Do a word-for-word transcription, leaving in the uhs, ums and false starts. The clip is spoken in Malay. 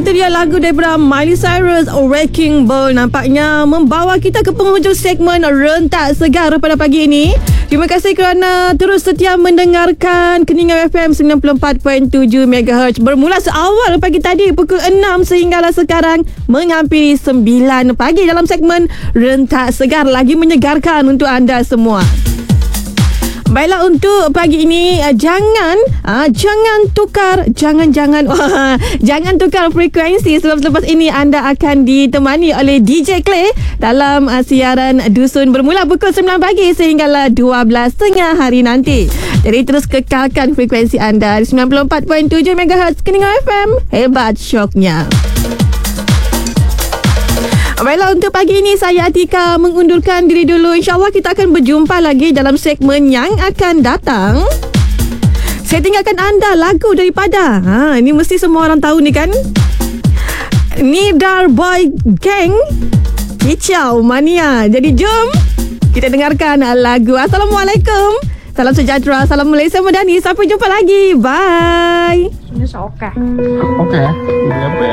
itu dia lagu daripada Miley Cyrus, Wrecking Ball. Nampaknya membawa kita ke penghujung segmen Rentak Segar pada pagi ini. Terima kasih kerana terus setia mendengarkan Keningau F M sembilan puluh empat perpuluhan tujuh megahertz. Bermula seawal pagi tadi pukul enam sehinggalah sekarang menghampiri sembilan pagi dalam segmen Rentak Segar, lagi menyegarkan untuk anda semua. Baiklah, untuk pagi ini uh, jangan uh, jangan tukar jangan-jangan uh, jangan tukar frekuensi, sebab selepas ini anda akan ditemani oleh D J Clay dalam uh, siaran Dusun bermula pukul sembilan pagi sehinggalah dua belas tengah hari nanti. Jadi terus kekalkan frekuensi anda di sembilan puluh empat perpuluhan tujuh megahertz Keningau F M. Hebat syoknya. Baiklah, untuk pagi ini saya Atika mengundurkan diri dulu. InsyaAllah kita akan berjumpa lagi dalam segmen yang akan datang. Saya tinggalkan anda lagu daripada ha, ini mesti semua orang tahu ni kan, Nidar Boy Gang, Kicau Mania. Jadi jom kita dengarkan lagu. Assalamualaikum, salam sejahtera, salam Malaysia Madani. Sampai jumpa lagi. Bye. Ini seoke. Oke. Apa ya?